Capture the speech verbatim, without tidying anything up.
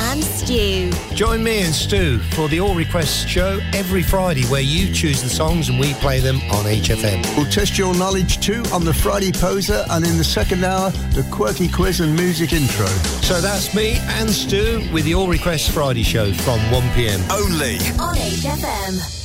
and Stu. Join me and Stu for the All Requests show every Friday, where you choose the songs and we play them on H F M. We'll test your knowledge too on the Friday Poser, and in the second hour, the Quirky Quiz and Music Intro. So that's me and Stu with the All Requests Friday show from one p m. Only on H F M.